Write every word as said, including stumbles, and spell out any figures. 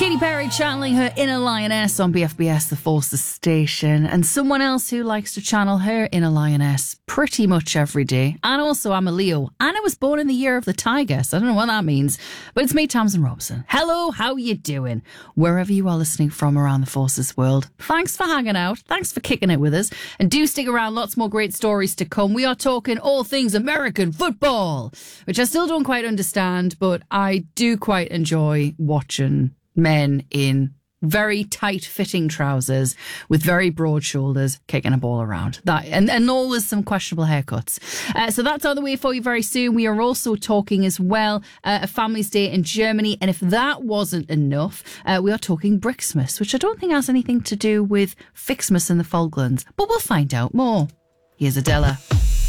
Katy Perry channeling her inner lioness on B F B S, the Forces station, and someone else who likes to channel her inner lioness pretty much every day. And also, I'm a Leo, and I was born in the year of the tiger, so I don't know what that means, but it's me, Tamsin Robson. Hello, how you doing? Wherever you are listening from around the Forces world, thanks for hanging out, thanks for kicking it with us, and do stick around, lots more great stories to come. We are talking all things American football, which I still don't quite understand, but I do quite enjoy watching men in very tight-fitting trousers with very broad shoulders kicking a ball around. That and, and always some questionable haircuts. Uh, so that's on the way for you very soon. We are also talking as well uh, a Family's Day in Germany. And if that wasn't enough, uh, we are talking Brixmas, which I don't think has anything to do with Fixmas in the Falklands. But we'll find out more. Here's Adela.